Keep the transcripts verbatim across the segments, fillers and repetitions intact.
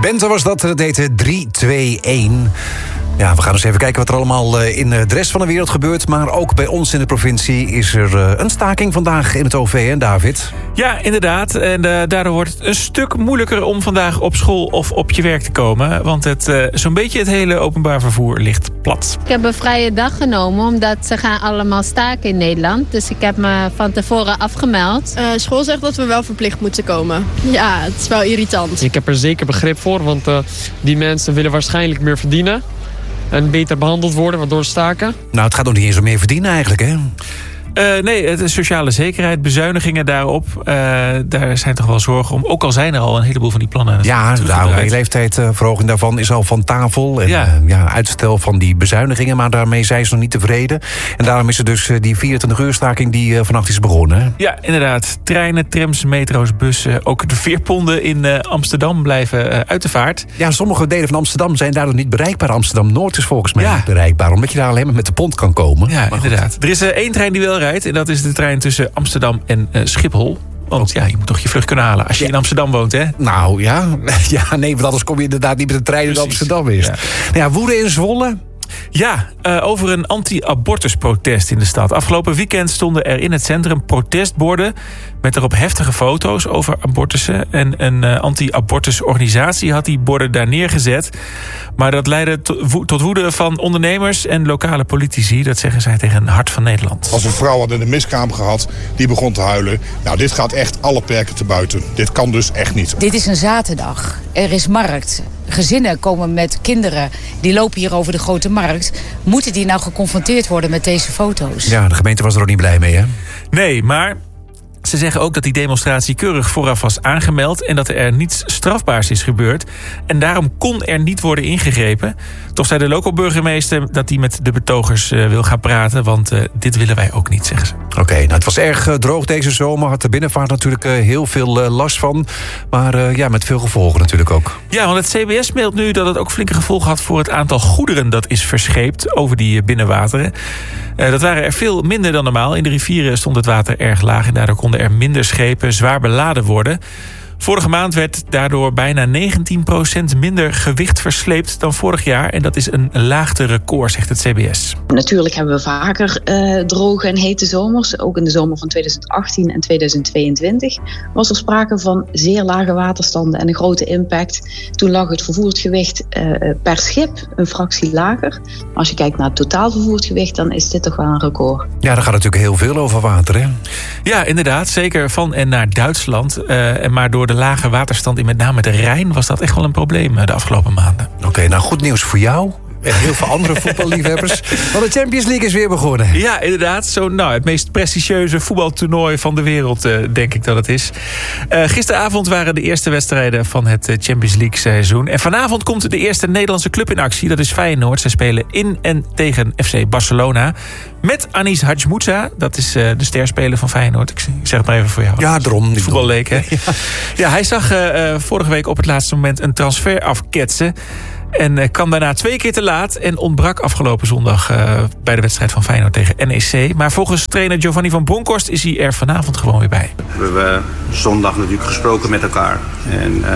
Bente was dat, dat heette drie twee een. Ja, we gaan eens even kijken wat er allemaal in de rest van de wereld gebeurt. Maar ook bij ons in de provincie is er een staking vandaag in het O V, hè David? Ja, inderdaad. En uh, daardoor wordt het een stuk moeilijker om vandaag op school of op je werk te komen. Want het, uh, zo'n beetje het hele openbaar vervoer ligt plat. Ik heb een vrije dag genomen omdat ze gaan allemaal staken in Nederland. Dus ik heb me van tevoren afgemeld. Uh, school zegt dat we wel verplicht moeten komen. Ja, het is wel irritant. Ik heb er zeker begrip voor, want uh, die mensen willen waarschijnlijk meer verdienen. En beter behandeld worden, waardoor staken. Nou, het gaat nog niet eens om meer verdienen eigenlijk, hè? Uh, nee, het is sociale zekerheid, bezuinigingen daarop. Uh, daar zijn toch wel zorgen om. Ook al zijn er al een heleboel van die plannen. Ja, de A O W-leeftijdverhoging daarvan is al van tafel. En ja. Uh, ja, uitstel van die bezuinigingen, maar daarmee zijn ze nog niet tevreden. En daarom is er dus uh, die vierentwintig uur staking die uh, vannacht is begonnen. Hè? Ja, inderdaad. Treinen, trams, metro's, bussen. Ook de veerponden in uh, Amsterdam blijven uh, uit de vaart. Ja, sommige delen van Amsterdam zijn daardoor niet bereikbaar. Amsterdam-Noord is volgens mij ja. niet bereikbaar. Omdat je daar alleen maar met de pont kan komen. Ja, maar inderdaad. Goed. Er is uh, één trein die wel rijdt. En dat is de trein tussen Amsterdam en uh, Schiphol. Want ja, je moet toch je vlucht kunnen halen als je ja. in Amsterdam woont, hè? Nou ja. ja, nee, want anders kom je inderdaad niet met de trein in Amsterdam is. Ja. Nou ja, woede in Zwolle. Ja, uh, over een anti-abortusprotest in de stad. Afgelopen weekend stonden er in het centrum protestborden met erop heftige foto's over abortussen. En een uh, anti-abortusorganisatie had die borden daar neergezet. Maar dat leidde to- tot woede van ondernemers en lokale politici. Dat zeggen zij tegen Hart van Nederland. Als een vrouw had in de miskraam gehad, die begon te huilen. Nou, dit gaat echt alle perken te buiten. Dit kan dus echt niet. Dit is een zaterdag. Er is markt. Gezinnen komen met kinderen, die lopen hier over de grote markt. Moeten die nou geconfronteerd worden met deze foto's? Ja, de gemeente was er ook niet blij mee, hè? Nee, maar ze zeggen ook dat die demonstratie keurig vooraf was aangemeld en dat er niets strafbaars is gebeurd. En daarom kon er niet worden ingegrepen. Toch zei de lokale burgemeester dat hij met de betogers uh, wil gaan praten, want uh, dit willen wij ook niet, zeggen ze. Oké, okay, nou het was erg uh, droog deze zomer. Had de binnenvaart natuurlijk uh, heel veel uh, last van. Maar uh, ja, met veel gevolgen natuurlijk ook. Ja, want het C B S meldt nu dat het ook flinke gevolgen had voor het aantal goederen dat is verscheept over die uh, binnenwateren. Uh, dat waren er veel minder dan normaal. In de rivieren stond het water erg laag en daardoor konden er minder schepen zwaar beladen worden. Vorige maand werd daardoor bijna negentien procent minder gewicht versleept dan vorig jaar. En dat is een laagte record, zegt het C B S. Natuurlijk hebben we vaker uh, droge en hete zomers. Ook in de zomer van tweeduizend achttien en tweeduizend tweeëntwintig was er sprake van zeer lage waterstanden en een grote impact. Toen lag het vervoerd gewicht uh, per schip een fractie lager. Maar als je kijkt naar het totaal vervoerd gewicht, dan is dit toch wel een record. Ja, daar gaat natuurlijk heel veel over water, hè? Ja, inderdaad. Zeker van en naar Duitsland. Uh, maar door de lage waterstand in met name de Rijn was dat echt wel een probleem de afgelopen maanden. Oké, okay, nou goed nieuws voor jou. En heel veel andere voetballiefhebbers. Want de Champions League is weer begonnen. Ja, inderdaad. Zo, nou, het meest prestigieuze voetbaltoernooi van de wereld, uh, denk ik dat het is. Uh, gisteravond waren de eerste wedstrijden van het Champions League seizoen. En vanavond komt de eerste Nederlandse club in actie. Dat is Feyenoord. Zij spelen in en tegen F C Barcelona. Met Anis Hadjmoussa. Dat is uh, de sterspeler van Feyenoord. Ik zeg het maar even voor jou. Ja, drom. Voetballeek, hè? Ja. ja, hij zag uh, vorige week op het laatste moment een transfer afketsen. En uh, kwam daarna twee keer te laat en ontbrak afgelopen zondag uh, bij de wedstrijd van Feyenoord tegen N E C. Maar volgens trainer Giovanni van Bronckhorst is hij er vanavond gewoon weer bij. We hebben zondag natuurlijk gesproken met elkaar. En uh,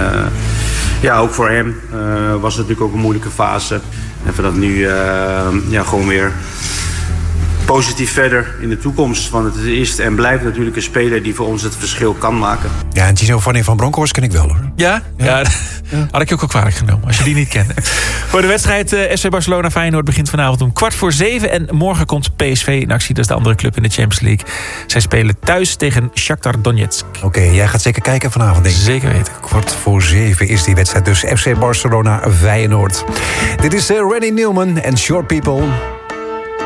ja, ook voor hem uh, was het natuurlijk ook een moeilijke fase. En we dat nu uh, ja, gewoon weer positief verder in de toekomst. Want het is en blijft natuurlijk een speler die voor ons het verschil kan maken. Ja, en Giovanni van Bronckhorst ken ik wel, hoor. Ja? Ja, ja. ja. Had ik je ook al kwalijk genomen, als je die niet kende. Voor de wedstrijd uh, F C Barcelona Feyenoord begint vanavond om kwart voor zeven. En morgen komt P S V in actie. Dat is de andere club in de Champions League. Zij spelen thuis tegen Shakhtar Donetsk. Oké, okay, jij gaat zeker kijken vanavond, denk ik. Zeker weten. Kwart voor zeven is die wedstrijd dus F C Barcelona Feyenoord. Dit is uh, Randy Newman en Short People.